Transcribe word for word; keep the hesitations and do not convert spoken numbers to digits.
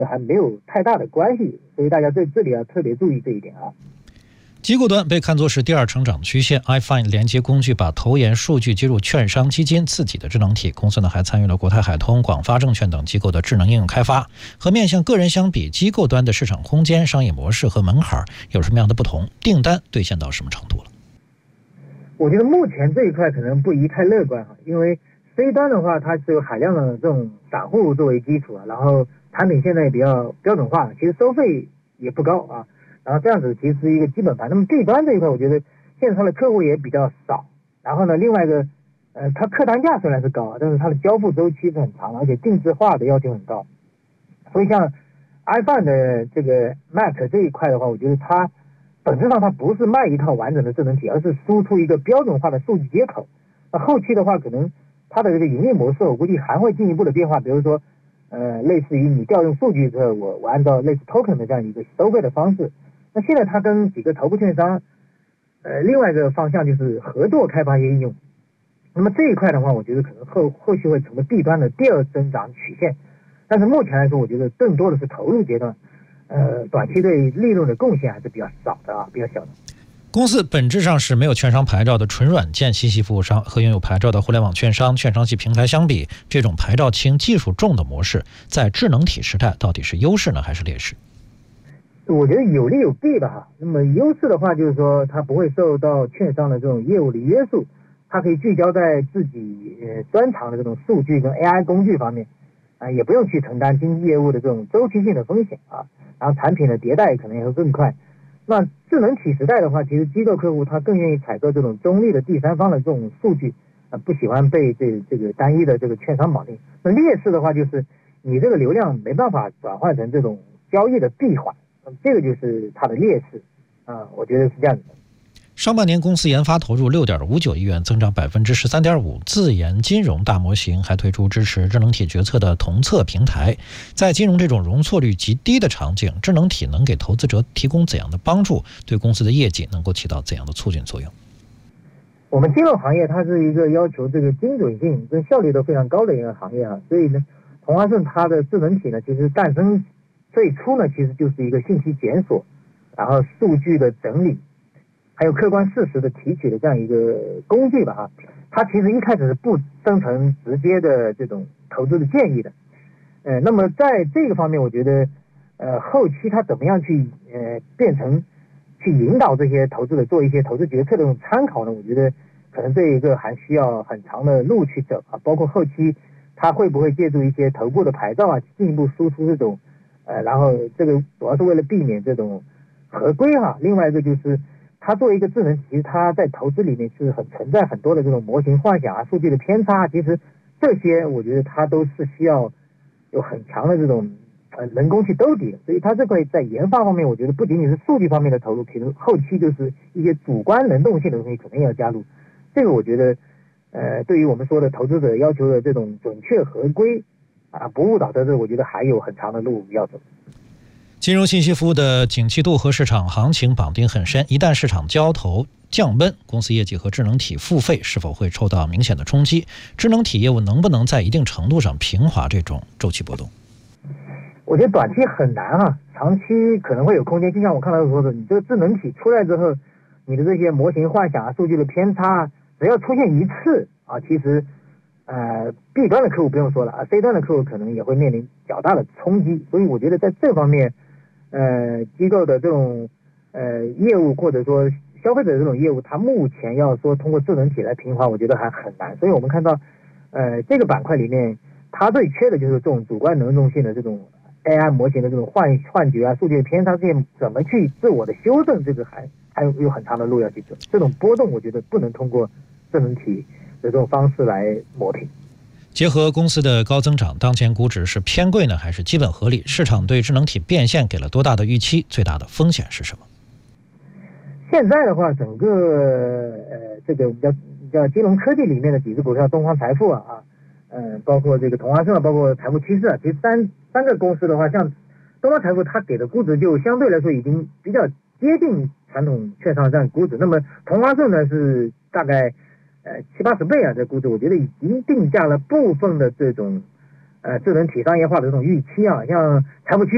还没有太大的关系，所以大家在这里要特别注意这一点啊。 机构端被看作是第二成长曲线 ，iFind 连接工具把投研数据接入券商基金次体的智能体。公司呢还参与了国泰海通、广发证券等机构的智能应用开发。和面向个人相比，机构端的市场空间、商业模式和门槛有什么样的不同？订单兑现到什么程度了？ 我觉得目前这一块可能不宜太乐观哈，因为 C 端的话，它是有海量的这种散户作为基础啊，然后产品现在也比较标准化，其实收费也不高啊。然后这样子其实是一个基本盘。那么 B 端这一块，我觉得现在它的客户也比较少。然后呢，另外一个，呃，它客单价虽然是高，但是它的交付周期是很长，而且定制化的要求很高。所以像 iFind 的这个 Mac 这一块的话，我觉得它本质上它不是卖一套完整的智能体，而是输出一个标准化的数据接口。那后期的话，可能它的这个盈利模式，我估计还会进一步的变化，比如说，呃，类似于你调用数据之后，我我按照类似 token 的这样一个收费的方式。那现在它跟几个头部券商，呃，另外一个方向就是合作开发一些应用。那么这一块的话，我觉得可能后后续会成为 B 端的第二增长曲线。但是目前来说，我觉得更多的是投入阶段，呃，短期对利润的贡献还是比较少的啊，比较小的。 公司本质上是没有券商牌照的纯软件信息服务商，和拥有牌照的互联网券商、券商系平台相比，这种牌照轻、技术重的模式，在智能体时代到底是优势呢，还是劣势？ 我觉得有利有弊吧哈。那么优势的话，就是说它不会受到券商的这种业务的约束，它可以聚焦在自己呃专长的这种数据跟 A I 工具方面啊，也不用去承担经纪业务的这种周期性的风险啊。然后产品的迭代可能也会更快。那智能体时代的话，其实机构客户他更愿意采购这种中立的第三方的这种数据啊，不喜欢被这这个单一的这个券商绑定。那劣势的话，就是你这个流量没办法转换成这种交易的闭环。这个就是它的劣势啊，我觉得是这样子的。 上半年公司研发投入 六点五九亿元，增长 百分之十三点五， 自研金融大模型，还推出支持智能体决策的同策平台。在金融这种容错率极低的场景，智能体能给投资者提供怎样的帮助？对公司的业绩能够起到怎样的促进作用？ 我们金融行业它是一个要求这个精准性跟效率都非常高的一个行业啊，所以呢，同花顺它的智能体呢，其实诞生最初呢，其实就是一个信息检索，然后数据的整理，还有客观事实的提取的这样一个工具吧哈。它其实一开始是不生成直接的这种投资的建议的，呃，那么在这个方面，我觉得，呃，后期它怎么样去呃变成去引导这些投资者做一些投资决策的这种参考呢？我觉得可能这一个还需要很长的路去走啊，包括后期它会不会借助一些头部的牌照啊，进一步输出这种。呃，然后这个主要是为了避免这种合规哈。另外一个就是，它作为一个智能体，其实它在投资里面是很存在很多的这种模型幻想啊、数据的偏差，其实这些我觉得它都是需要有很强的这种呃人工去兜底的。所以它这块在研发方面，我觉得不仅仅是数据方面的投入，其实后期就是一些主观能动性的东西可能也要加入。这个我觉得，呃，对于我们说的投资者要求的这种准确合规。啊，不误导的这，我觉得还有很长的路要走。 金融信息服务的景气度和市场行情绑定很深，一旦市场交投降温，公司业绩和智能体付费是否会受到明显的冲击？智能体业务能不能在一定程度上平滑这种周期波动？ 我觉得短期很难哈、啊，长期可能会有空间。就像我看到说的，你这个智能体出来之后，你的这些模型幻想啊、数据的偏差，只要出现一次啊，其实。呃 ，B 端的客户不用说了啊 ，C 端的客户可能也会面临较大的冲击，所以我觉得在这方面，呃，机构的这种呃业务或者说消费者的这种业务，它目前要说通过智能体来平滑，我觉得还很难。所以我们看到，呃，这个板块里面，它最缺的就是这种主观能动性的这种 A I 模型的这种幻幻觉啊、数据的偏差这些怎么去自我的修正，这个还还有有很长的路要去走。这种波动，我觉得不能通过智能体的这种方式来磨平。 结合公司的高增长，当前估值是偏贵呢，还是基本合理？市场对智能体变现给了多大的预期？最大的风险是什么？ 现在的话，整个呃这个叫叫金融科技里面的几只股票，东方财富啊啊，嗯、呃，包括这个同花顺，包括财富趋势啊，其实三三个公司的话，像东方财富，它给的估值就相对来说已经比较接近传统券商这样估值。那么同花顺呢是大概。呃，七八十倍啊，这估值我觉得已经定价了部分的这种呃智能体商业化的这种预期啊，像财富趋